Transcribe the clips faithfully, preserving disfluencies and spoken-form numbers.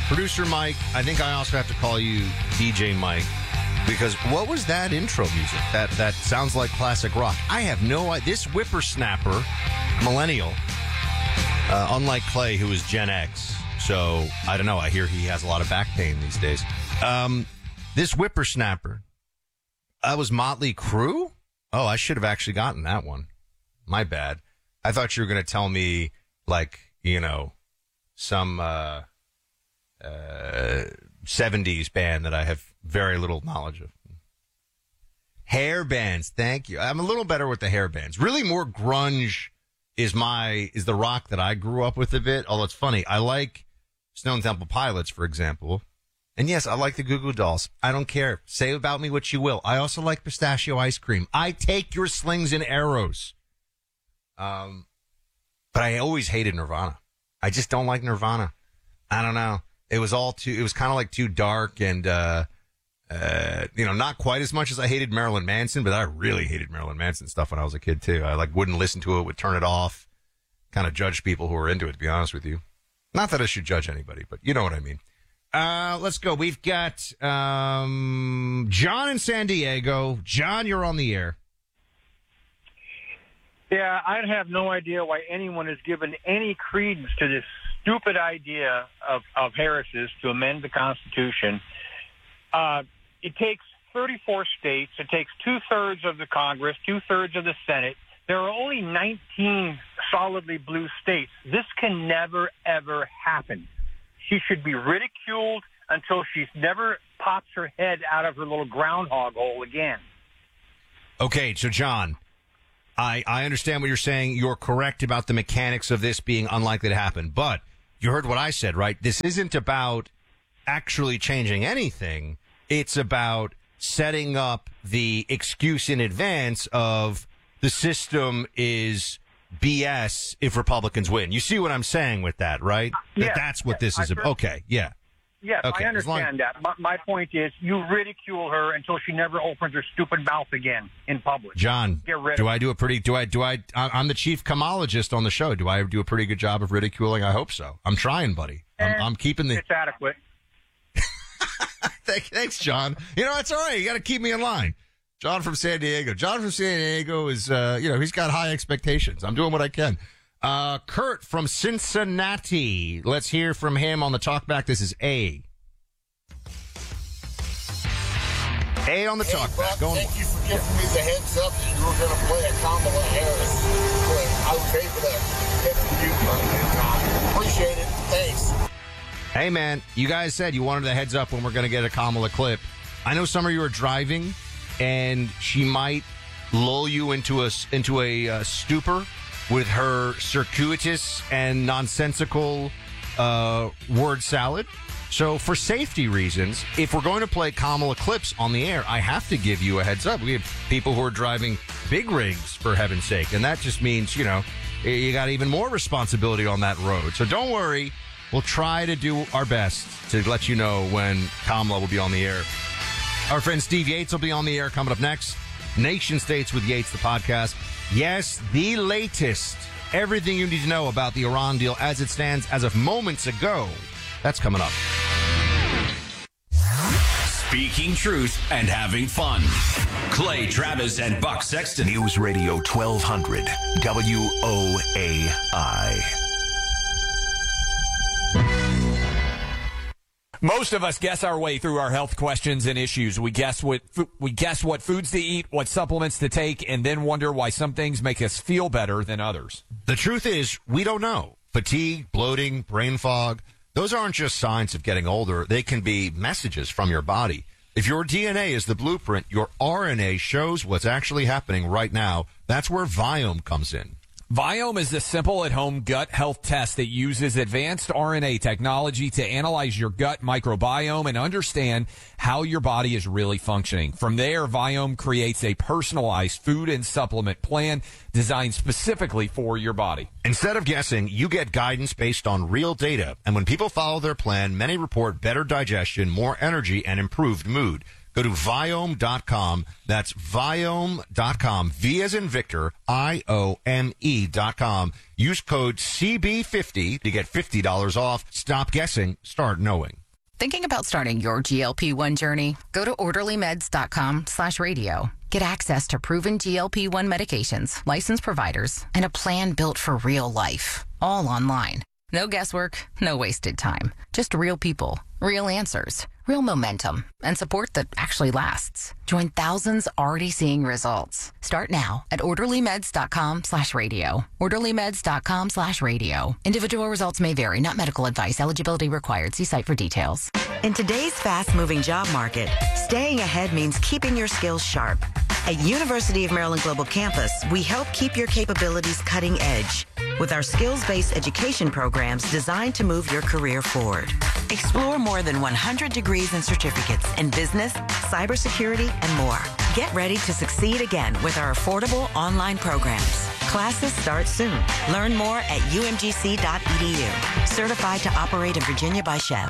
right, Producer Mike, I think I also have to call you D J Mike, because what was that intro music? That that sounds like classic rock. I have no idea. This whippersnapper, millennial, uh, unlike Clay, who is Gen X, so I don't know. I hear he has a lot of back pain these days. Um, this whippersnapper, that was Motley Crue? Oh, I should have actually gotten that one. My bad. I thought you were going to tell me, like, you know, some uh, uh, seventies band that I have very little knowledge of. Hair bands, thank you. I'm a little better with the hair bands. Really more grunge is my is the rock that I grew up with a bit. Although it's funny, I like Stone Temple Pilots, for example. And yes, I like the Goo Goo Dolls. I don't care. Say about me what you will. I also like pistachio ice cream. I take your slings and arrows. Um, but I always hated Nirvana. I just don't like Nirvana. I don't know. It was all too, it was kind of like too dark and, uh, uh, you know, not quite as much as I hated Marilyn Manson, but I really hated Marilyn Manson stuff when I was a kid too. I like wouldn't listen to it, would turn it off, kind of judge people who were into it, to be honest with you. Not that I should judge anybody, but you know what I mean. Uh, let's go. We've got, um, John in San Diego. John, you're on the air. Yeah, I have no idea why anyone has given any credence to this stupid idea of, of Harris's to amend the Constitution. Uh, it takes thirty-four states. It takes two-thirds of the Congress, two-thirds of the Senate. There are only nineteen solidly blue states. This can never, ever happen. She should be ridiculed until she never pops her head out of her little groundhog hole again. Okay, so John, I, I understand what you're saying. You're correct about the mechanics of this being unlikely to happen. But you heard what I said, right? This isn't about actually changing anything. It's about setting up the excuse in advance of the system is B S if Republicans win. You see what I'm saying with that, right? Yes, that that's what yes, this is about. Okay, yeah. Yes, okay. I understand long- that. My, my point is you ridicule her until she never opens her stupid mouth again in public. John, Get rid do of I do a pretty, do I, do I, I'm the chief Kamalologist on the show. Do I do a pretty good job of ridiculing? I hope so. I'm trying, buddy. I'm, I'm keeping the... It's adequate. Thanks, John. You know, it's all right. You got to keep me in line. John from San Diego. John from San Diego is, uh, you know, he's got high expectations. I'm doing what I can. Uh, Kurt from Cincinnati. Let's hear from him on the talkback. This is A. A on the hey, talkback. Buck, thank you for giving me the heads up that you were going to play a Kamala Harris clip. I was able to get to you on Tom. Appreciate it. Thanks. Hey, man, you guys said you wanted the heads up when we're going to get a Kamala clip. I know some of you are driving, and she might lull you into a, into a uh, stupor with her circuitous and nonsensical uh, word salad. So for safety reasons, if we're going to play Kamala clips on the air, I have to give you a heads up. We have people who are driving big rigs, for heaven's sake, and that just means, you know, you got even more responsibility on that road. So don't worry. We'll try to do our best to let you know when Kamala will be on the air. Our friend Steve Yates will be on the air coming up next. Nation States with Yates, the podcast. Yes, the latest. Everything you need to know about the Iran deal as it stands as of moments ago. That's coming up. Speaking truth and having fun. Clay Travis and Buck Sexton. News Radio twelve hundred W O A I. Most of us guess our way through our health questions and issues. We guess what we guess what foods to eat, what supplements to take, and then wonder why some things make us feel better than others. The truth is, we don't know. Fatigue, bloating, brain fog, those aren't just signs of getting older. They can be messages from your body. If your D N A is the blueprint, your R N A shows what's actually happening right now. That's where Viome comes in. Viome is the simple at-home gut health test that uses advanced R N A technology to analyze your gut microbiome and understand how your body is really functioning. From there, Viome creates a personalized food and supplement plan designed specifically for your body. Instead of guessing, you get guidance based on real data. And when people follow their plan, many report better digestion, more energy, and improved mood. Go to Viome dot com. That's Viome dot com. V as in Victor, I O M E dot com. Use code C B fifty to get fifty dollars off. Stop guessing. Start knowing. Thinking about starting your G L P one journey? Go to orderlymeds.com slash radio. Get access to proven G L P one medications, licensed providers, and a plan built for real life. All online. No guesswork, no wasted time. Just real people, real answers, real momentum, and support that actually lasts. Join thousands already seeing results. Start now at orderlymeds.com slash radio. orderlymeds.com slash radio. Individual results may vary, not medical advice. Eligibility required. See site for details. In today's fast-moving job market, staying ahead means keeping your skills sharp. At University of Maryland Global Campus, we help keep your capabilities cutting edge with our skills-based education programs designed to move your career forward. Explore more than one hundred degrees and certificates in business, cybersecurity, and more. Get ready to succeed again with our affordable online programs. Classes start soon. Learn more at u m g c dot e d u. Certified to operate in Virginia by Chev.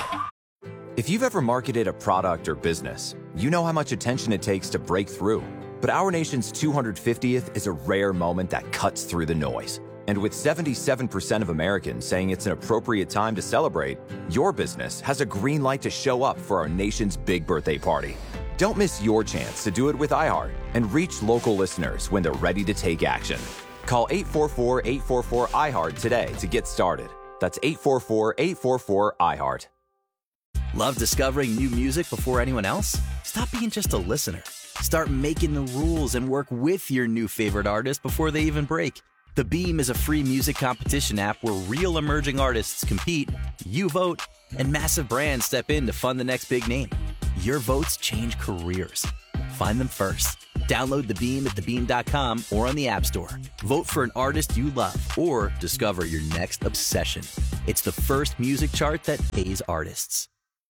If you've ever marketed a product or business, you know how much attention it takes to break through. But our nation's two hundred fiftieth is a rare moment that cuts through the noise. And with seventy-seven percent of Americans saying it's an appropriate time to celebrate, your business has a green light to show up for our nation's big birthday party. Don't miss your chance to do it with iHeart and reach local listeners when they're ready to take action. Call eight four four, eight four four, I heart today to get started. That's eight four four, eight four four, I heart. Love discovering new music before anyone else? Stop being just a listener. Start making the rules and work with your new favorite artist before they even break. The Beam is a free music competition app where real emerging artists compete, you vote, and massive brands step in to fund the next big name. Your votes change careers. Find them first. Download The Beam at the beam dot com or on the App Store. Vote for an artist you love or discover your next obsession. It's the first music chart that pays artists.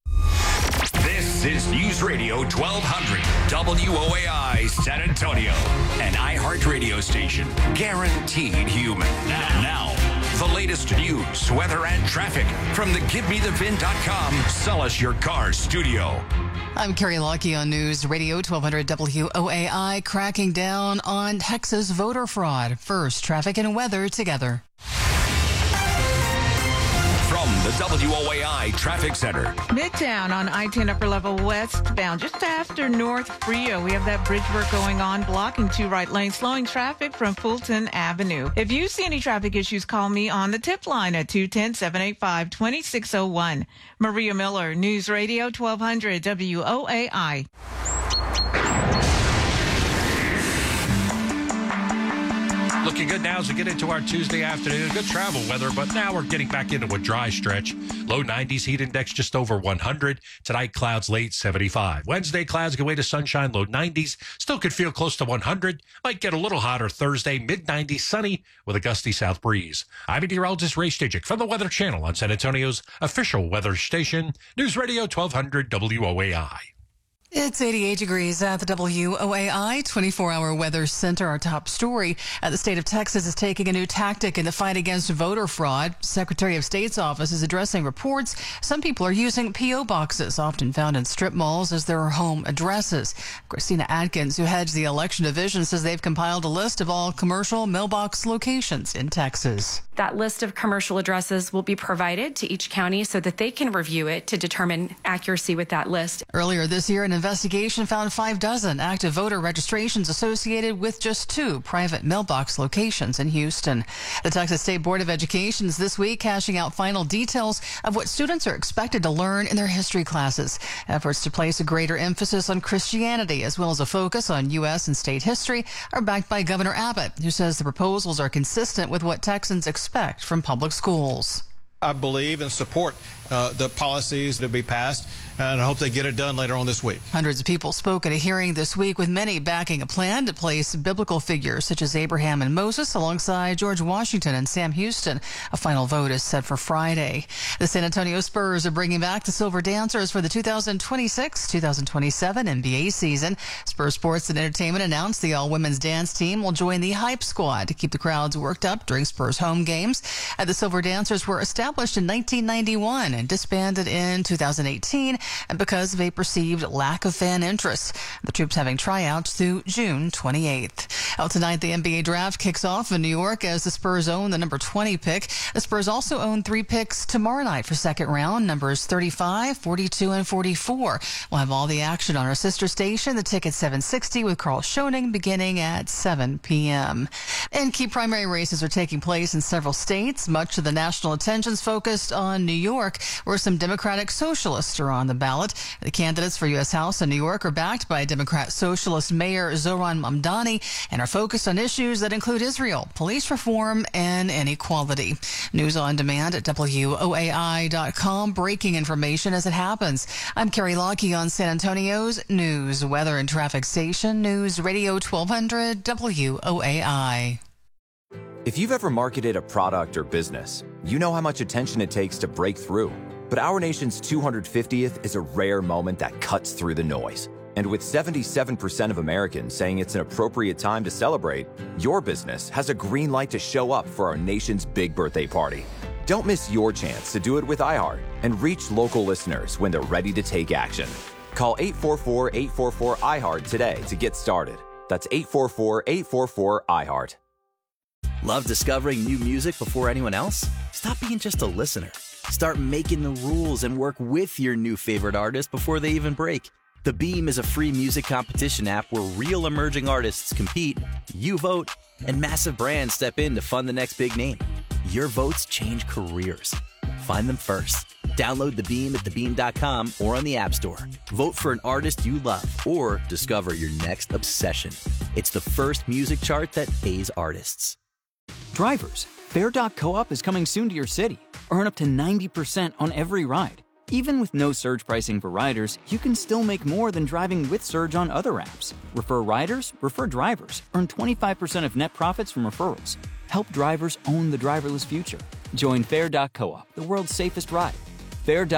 This is News Radio twelve hundred W O A I San Antonio, an iHeart radio station guaranteed human. Now, now, the latest news, weather, and traffic from the give me the vin dot com Sell Us Your Car studio. I'm Carrie Lockie on News Radio twelve hundred W O A I, cracking down on Texas voter fraud. First, traffic and weather together. From the W O A I Traffic Center. Midtown on I ten upper level westbound, just after North Frio. We have that bridge work going on, blocking two right lanes, slowing traffic from Fulton Avenue. If you see any traffic issues, call me on the tip line at two one zero, seven eight five, two six zero one. Maria Miller, News Radio twelve hundred W O A I. Looking good now as we get into our Tuesday afternoon. Good travel weather, but now we're getting back into a dry stretch. Low nineties, heat index just over one hundred. Tonight, clouds late seventy-five. Wednesday, clouds go away to sunshine, low nineties. Still could feel close to one hundred. Might get a little hotter Thursday, mid nineties, sunny with a gusty south breeze. I'm meteorologist Ray Stajic from the Weather Channel on San Antonio's official weather station, News Radio twelve hundred W O A I. It's eighty-eight degrees at the W O A I twenty-four hour weather center. Our top story, uh, the state of Texas is taking a new tactic in the fight against voter fraud. Secretary of State's office is addressing reports some people are using P O boxes, often found in strip malls, as their home addresses. Christina Atkins, who heads the election division, says they've compiled a list of all commercial mailbox locations in Texas. That list of commercial addresses will be provided to each county so that they can review it to determine accuracy with that list. Earlier this year, an investigation found five dozen active voter registrations associated with just two private mailbox locations in Houston. The Texas State Board of Education is this week hashing out final details of what students are expected to learn in their history classes. Efforts to place a greater emphasis on Christianity as well as a focus on U S and state history are backed by Governor Abbott, who says the proposals are consistent with what Texans expect from public schools. I believe and support uh, the policies that be passed, and I hope they get it done later on this week. Hundreds of people spoke at a hearing this week, with many backing a plan to place biblical figures such as Abraham and Moses alongside George Washington and Sam Houston. A final vote is set for Friday. The San Antonio Spurs are bringing back the Silver Dancers for the two thousand twenty-six two thousand twenty-seven N B A season. Spurs Sports and Entertainment announced the all-women's dance team will join the Hype Squad to keep the crowds worked up during Spurs home games. Uh, the Silver Dancers were established established in nineteen ninety-one and disbanded in two thousand eighteen and because of a perceived lack of fan interest. The troops having tryouts through June twenty-eighth. Out tonight, the N B A draft kicks off in New York as the Spurs own the number twenty pick. The Spurs also own three picks tomorrow night for second round, numbers thirty-five, forty-two, and forty-four. We'll have all the action on our sister station, The Ticket seven sixty, with Carl Schoening beginning at seven p.m. And key primary races are taking place in several states. Much of the national attention's focused on New York, where some Democratic socialists are on the ballot. The candidates for U S House in New York are backed by Democrat Socialist Mayor Zohran Mamdani and are focused on issues that include Israel, police reform, and inequality. News on demand at W O A I dot com. Breaking information as it happens. I'm Carrie Lockie on San Antonio's News, Weather, and Traffic Station, News Radio twelve hundred W O A I. If you've ever marketed a product or business, you know how much attention it takes to break through. But our nation's two hundred fiftieth is a rare moment that cuts through the noise. And with seventy-seven percent of Americans saying it's an appropriate time to celebrate, your business has a green light to show up for our nation's big birthday party. Don't miss your chance to do it with iHeart and reach local listeners when they're ready to take action. Call eight four four, eight four four, I heart today to get started. That's eight four four, eight four four, I heart. Love discovering new music before anyone else? Stop being just a listener. Start making the rules and work with your new favorite artist before they even break. The Beam is a free music competition app where real emerging artists compete, you vote, and massive brands step in to fund the next big name. Your votes change careers. Find them first. Download The Beam at the beam dot com or on the App Store. Vote for an artist you love or discover your next obsession. It's the first music chart that pays artists. Drivers, Fair dot coop is coming soon to your city. Earn up to ninety percent on every ride. Even with no surge pricing for riders, you can still make more than driving with Surge on other apps. Refer riders, refer drivers. Earn twenty-five percent of net profits from referrals. Help drivers own the driverless future. Join Fair dot coop, the world's safest ride. Fair.